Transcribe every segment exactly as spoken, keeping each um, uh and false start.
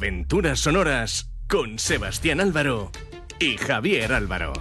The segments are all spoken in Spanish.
Aventuras sonoras con Sebastián Álvaro y Javier Álvaro.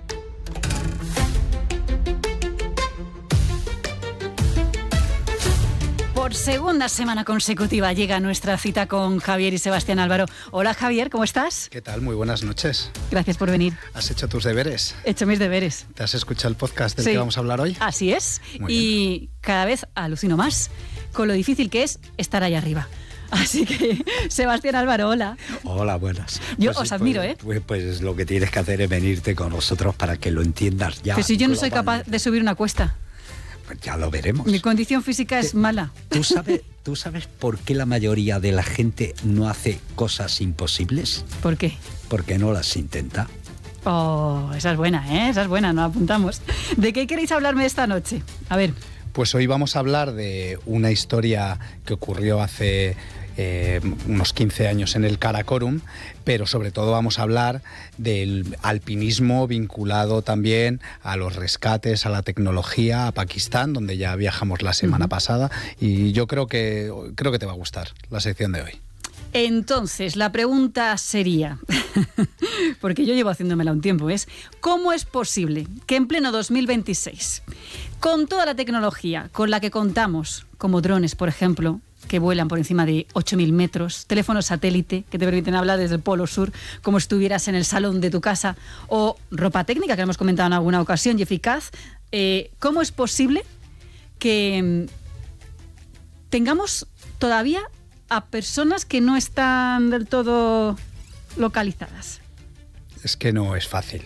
Por segunda semana consecutiva llega nuestra cita con Javier y Sebastián Álvaro. Hola Javier, ¿cómo estás? ¿Qué tal? Muy buenas noches. Gracias por venir. ¿Has hecho tus deberes? He hecho mis deberes. ¿Te has escuchado el podcast del Sí. que vamos a hablar hoy? Así es. Muy y bien. cada vez alucino más con lo difícil que es estar ahí arriba. Así que, Sebastián Álvaro, hola. Hola, buenas. Yo Pues, os admiro, pues, ¿eh? Pues, pues lo que tienes que hacer es venirte con nosotros para que lo entiendas ya. Pero si yo no soy capaz globalmente. de subir una cuesta. Pues ya lo veremos. Mi condición física es mala. ¿Tú sabes, ¿Tú sabes por qué la mayoría de la gente no hace cosas imposibles? ¿Por qué? Porque no las intenta. Oh, esa es buena, ¿eh? Esa es buena, nos apuntamos. ¿De qué queréis hablarme esta noche? A ver. Pues hoy vamos a hablar de una historia que ocurrió hace eh, unos quince años en el Karakorum, pero sobre todo vamos a hablar del alpinismo vinculado también a los rescates, a la tecnología, a Pakistán, donde ya viajamos la semana uh-huh. pasada, y yo creo que, creo que te va a gustar la sección de hoy. Entonces, la pregunta sería, porque yo llevo haciéndomela un tiempo, es ¿cómo es posible que en pleno dos mil veintiséis, con toda la tecnología con la que contamos, como drones, por ejemplo, que vuelan por encima de ocho mil metros, teléfonos satélite que te permiten hablar desde el Polo Sur como si estuvieras en el salón de tu casa, o ropa técnica que hemos comentado en alguna ocasión y eficaz, eh, ¿cómo es posible que tengamos todavía a personas que no están del todo localizadas? Es que no es fácil.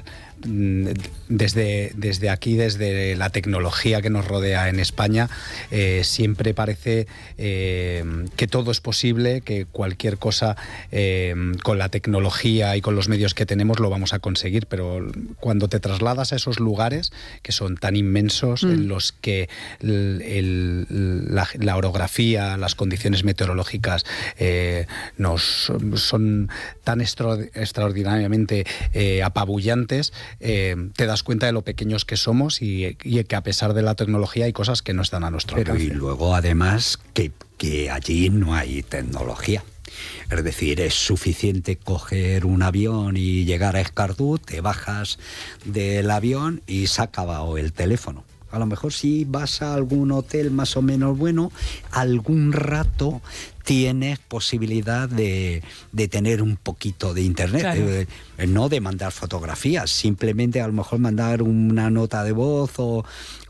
Desde, desde aquí, desde la tecnología que nos rodea en España, eh, siempre parece eh, que todo es posible, que cualquier cosa eh, con la tecnología y con los medios que tenemos lo vamos a conseguir, pero cuando te trasladas a esos lugares que son tan inmensos, mm. en los que el, el, la, la orografía, las condiciones meteorológicas eh, nos son tan extra, extraordinariamente eh, apabullantes, Eh, te das cuenta de lo pequeños que somos y, y que a pesar de la tecnología hay cosas que no están a nuestro Pero alcance. Y luego además que, que allí no hay tecnología. Es decir, es suficiente coger un avión y llegar a Escardú, te bajas del avión y se ha acabado el teléfono. A lo mejor si vas a algún hotel más o menos bueno, algún rato tienes posibilidad de, de tener un poquito de internet, claro. eh, no de mandar fotografías, simplemente a lo mejor mandar una nota de voz o,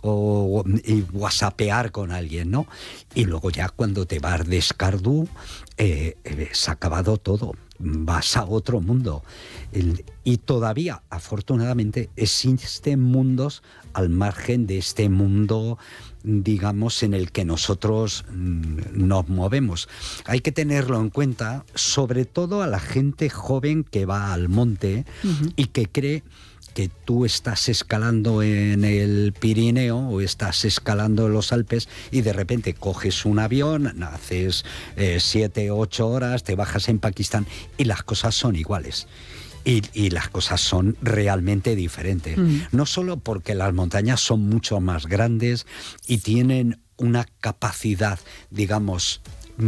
o y whatsappear con alguien, ¿no? Y luego ya cuando te vas de Escardú, eh, eh, se ha acabado todo, vas a otro mundo. El, y todavía, afortunadamente, existen mundos al margen de este mundo, digamos, en el que nosotros nos movemos. Hay que tenerlo en cuenta, sobre todo a la gente joven que va al monte uh-huh. y que cree que tú estás escalando en el Pirineo o estás escalando en los Alpes y de repente coges un avión, haces eh, siete, ocho horas, te bajas en Pakistán y las cosas son iguales. Y, y las cosas son realmente diferentes. Mm. No solo porque las montañas son mucho más grandes y tienen una capacidad, digamos,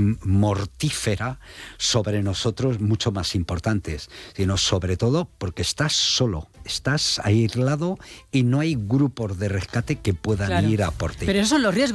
mortífera sobre nosotros mucho más importantes, sino sobre todo porque estás solo, estás aislado y no hay grupos de rescate que puedan claro. ir a por ti. Pero esos son los riesgos.